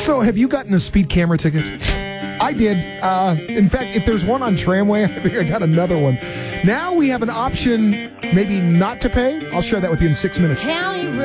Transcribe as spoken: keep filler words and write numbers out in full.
So, have you gotten a speed camera ticket? I did. Uh, in fact, if there's one on Tramway, I think I got another one. Now we have an option maybe not to pay. I'll share that with you in six minutes. County